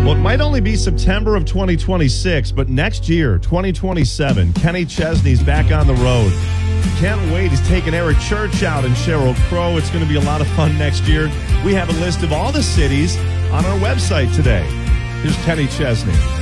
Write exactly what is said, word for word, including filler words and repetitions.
Well, it might only be September of twenty twenty-six, but next year, twenty twenty-seven, Kenny Chesney's back on the road. Can't wait. He's taking Eric Church out in Sheryl Crow. It's going to be a lot of fun next year. We have a list of all the cities on our website today. Here's Kenny Chesney.